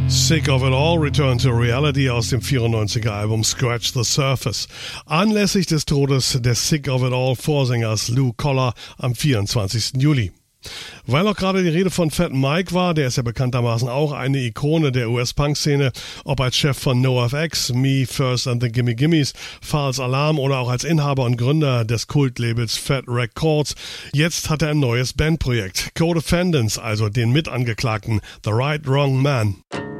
Sick of It All, Return to Reality aus dem 94er Album Scratch the Surface. Anlässlich des Todes des Sick of It All Vorsängers Lou Koller am 24. Juli. Weil auch gerade die Rede von Fat Mike war, der ist ja bekanntermaßen auch eine Ikone der US-Punk-Szene, ob als Chef von NoFX, Me First and the Gimme Gimmes, False Alarm oder auch als Inhaber und Gründer des Kultlabels Fat Records. Jetzt hat er ein neues Bandprojekt, Co-Defendants, also den Mitangeklagten The Right Wrong Man.